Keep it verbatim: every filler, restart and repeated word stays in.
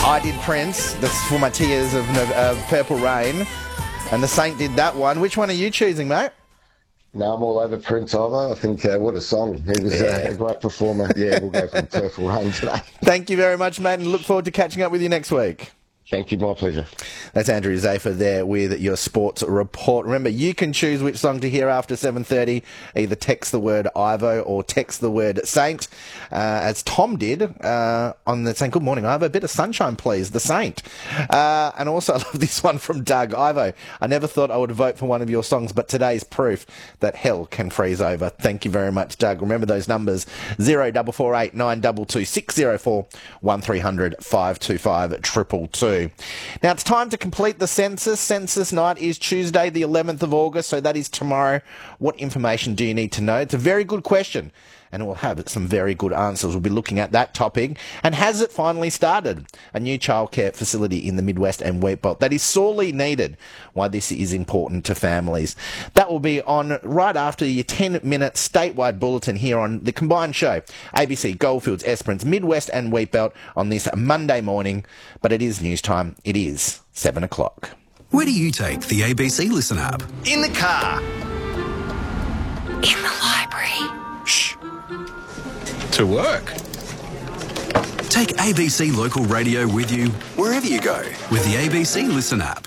I did Prince, that's for my tears of, of Purple Rain, and the Saint did that one. Which one are you choosing, mate? No, I'm all over Prince Ivor. I think, uh, what a song. He was Yeah. uh, a great performer. Yeah, we'll go for the Purple Rain today. Thank you very much, mate, and look forward to catching up with you next week. Thank you, my pleasure. That's Andrew Zafer there with your sports report. Remember, you can choose which song to hear after seven thirty. Either text the word Ivo or text the word Saint, uh, as Tom did uh, on the saying, good morning, Ivo, a bit of sunshine, please, the Saint. Uh, and also, I love this one from Doug. Ivo, I never thought I would vote for one of your songs, but today's proof that hell can freeze over. Thank you very much, Doug. Remember those numbers, zero four four eight nine two two six zero four one three hundred five two five triple two. Now it's time to complete the census. Census night is Tuesday, the eleventh of August, so that is tomorrow. What information do you need to know? It's a very good question, and we'll have some very good answers. We'll be looking at that topic. And has it finally started? A new childcare facility in the Midwest and Wheatbelt that is sorely needed. Why this is important to families. That will be on right after your ten-minute statewide bulletin here on the combined show. A B C, Goldfields, Esperance, Midwest and Wheatbelt on this Monday morning. But it is news time. It is seven o'clock. Where do you take the A B C Listen app? In the car. In the library. Shh. To work. Take A B C Local Radio with you wherever you go with the A B C Listen app.